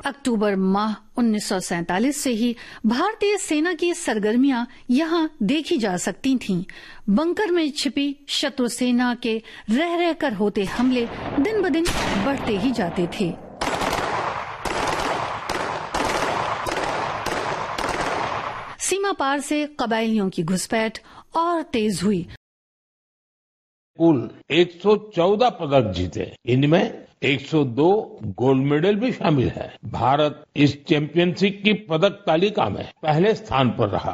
अक्टूबर माह 1947 से ही भारतीय सेना की सरगर्मियां यहां देखी जा सकती थीं। बंकर में छिपी शत्रु सेना के रह रहकर होते हमले दिन ब दिन बढ़ते ही जाते थे। सीमा पार से कबायलियों की घुसपैठ और तेज हुई। कुल 114 पदक जीते, इनमें 102 गोल्ड मेडल भी शामिल है। भारत इस चैंपियनशिप की पदक तालिका में पहले स्थान पर रहा।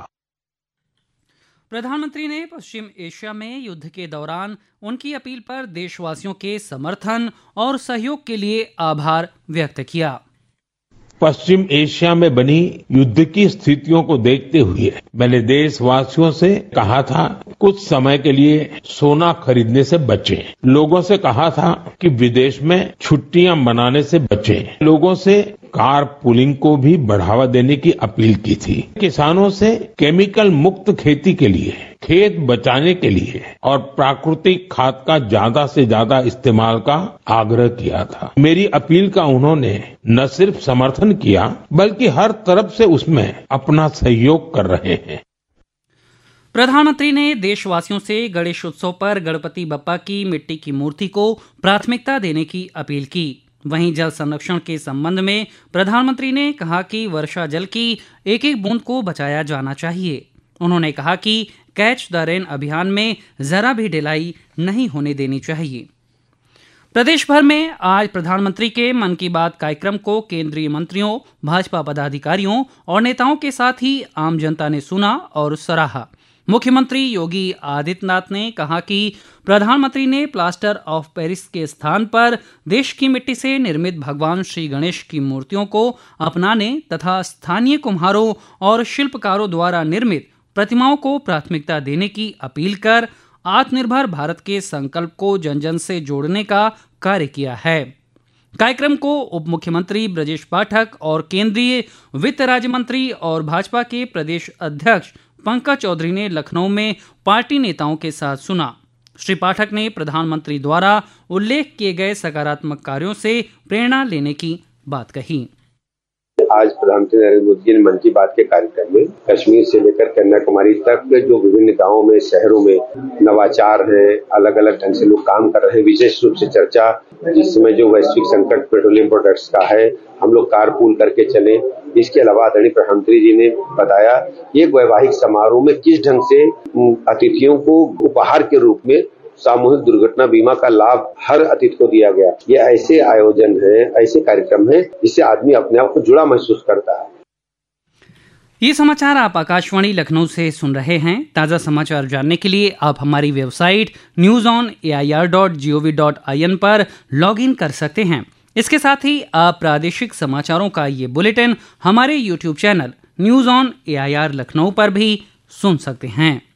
प्रधानमंत्री ने पश्चिम एशिया में युद्ध के दौरान उनकी अपील पर देशवासियों के समर्थन और सहयोग के लिए आभार व्यक्त किया। पश्चिम एशिया में बनी युद्ध की स्थितियों को देखते हुए मैंने देशवासियों से कहा था, कुछ समय के लिए सोना खरीदने से बचें। लोगों से कहा था कि विदेश में छुट्टियां मनाने से बचें। लोगों से कार पुलिंग को भी बढ़ावा देने की अपील की थी। किसानों से केमिकल मुक्त खेती के लिए, खेत बचाने के लिए और प्राकृतिक खाद का ज्यादा से ज्यादा इस्तेमाल का आग्रह किया था। मेरी अपील का उन्होंने न सिर्फ समर्थन किया, बल्कि हर तरफ से उसमें अपना सहयोग कर रहे हैं। प्रधानमंत्री ने देशवासियों से गणेश उत्सव पर गणपति बप्पा की मिट्टी की मूर्ति को प्राथमिकता देने की अपील की। वहीं जल संरक्षण के संबंध में प्रधानमंत्री ने कहा कि वर्षा जल की एक एक बूंद को बचाया जाना चाहिए। उन्होंने कहा कि कैच द रेन अभियान में जरा भी ढिलाई नहीं होने देनी चाहिए। प्रदेश भर में आज प्रधानमंत्री के मन की बात कार्यक्रम को केंद्रीय मंत्रियों, भाजपा पदाधिकारियों और नेताओं के साथ ही आम जनता ने सुना और सराहा। मुख्यमंत्री योगी आदित्यनाथ ने कहा कि प्रधानमंत्री ने प्लास्टर ऑफ पेरिस के स्थान पर देश की मिट्टी से निर्मित भगवान श्री गणेश की मूर्तियों को अपनाने तथा स्थानीय कुम्हारों और शिल्पकारों द्वारा निर्मित प्रतिमाओं को प्राथमिकता देने की अपील कर आत्मनिर्भर भारत के संकल्प को जन जन से जोड़ने का कार्य किया है। कार्यक्रम को उप मुख्यमंत्री ब्रजेश पाठक और केंद्रीय वित्त राज्य मंत्री और भाजपा के प्रदेश अध्यक्ष पंकज चौधरी ने लखनऊ में पार्टी नेताओं के साथ सुना। श्री पाठक ने प्रधानमंत्री द्वारा उल्लेख किए गए सकारात्मक कार्यों से प्रेरणा लेने की बात कही। आज प्रधानमंत्री नरेंद्र मोदी ने मन की बात के कार्यक्रम में कश्मीर से लेकर कन्याकुमारी तक जो विभिन्न गांवों में, शहरों में नवाचार है, अलग अलग ढंग से लोग काम कर रहे हैं, विशेष रूप से चर्चा जिस समय जो वैश्विक संकट पेट्रोलियम प्रोडक्ट्स का है, हम लोग कारपूल करके चले। इसके अलावा आदरणीय प्रधानमंत्री जी ने बताया ये वैवाहिक समारोह में किस ढंग से अतिथियों को उपहार के रूप में सामूहिक दुर्घटना बीमा का लाभ हर अतिथि को दिया गया। ये ऐसे आयोजन है, ऐसे कार्यक्रम है जिससे आदमी अपने आप को जुड़ा महसूस करता है। ये समाचार आप आकाशवाणी लखनऊ से सुन रहे हैं। ताज़ा समाचार जानने के लिए आप हमारी वेबसाइट newsonair.gov.in पर लॉगिन कर सकते हैं। इसके साथ ही आप प्रादेशिक समाचारों का ये बुलेटिन हमारे YouTube channel news on AIR Lucknow पर भी सुन सकते हैं।